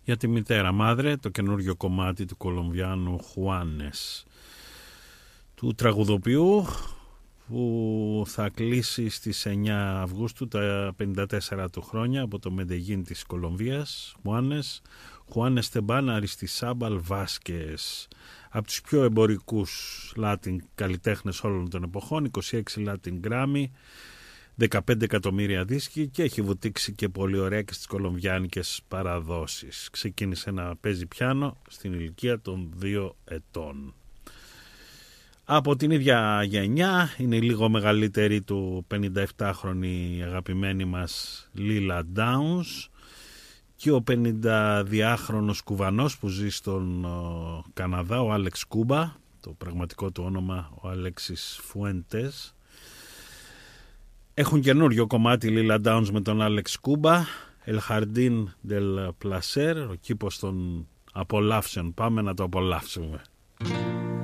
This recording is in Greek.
Για τη μητέρα Μάδρε, το καινούργιο κομμάτι του Κολομβιάνου Χουάνες, του τραγουδοποιού που θα κλείσει στις 9 Αυγούστου τα 54 του χρόνια από το Μεντεγίν της Κολομβίας. Χουάνες Τεμπάν Αριστισάμπαλ Βάσκες, από τους πιο εμπορικούς Λάτιν καλλιτέχνες όλων των εποχών, 26 Latin Grammy, 15 εκατομμύρια δίσκοι και έχει βουτήξει και πολύ ωραία και στις κολομβιάνικες παραδόσεις. Ξεκίνησε να παίζει πιάνο στην ηλικία των 2 ετών. Από την ίδια γενιά είναι η λίγο μεγαλύτερη του 57χρονη αγαπημένη μας Λίλα Ντάουνς και ο 52χρονος Κουβανός που ζει στον Καναδά, ο Άλεξ Κούμπα, το πραγματικό του όνομα ο Αλέξης Φουέντες. Έχουν καινούριο κομμάτι Λίλα Ντάουνς με τον Άλεξ Κούμπα, El Jardín del Placer, ο κήπος των απολαύσεων. Πάμε να το απολαύσουμε.